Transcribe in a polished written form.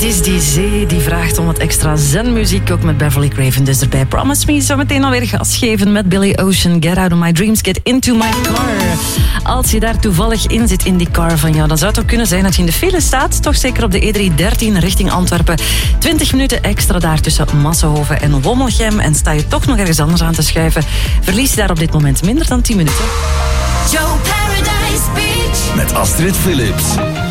Het is die zee die vraagt om wat extra zenmuziek, ook met Beverly Craven dus erbij. Promise Me, zo meteen alweer gas geven met Billy Ocean. Get out of my dreams, get into my car. Als je daar toevallig in zit in die car van jou, dan zou het ook kunnen zijn dat je in de file staat. Toch zeker op de E313 richting Antwerpen. 20 minuten extra daar tussen Massenhoven en Wommelgem. En sta je toch nog ergens anders aan te schuiven, verlies je daar op dit moment minder dan 10 minuten. Joe Paradise Beach met Astrid Philips.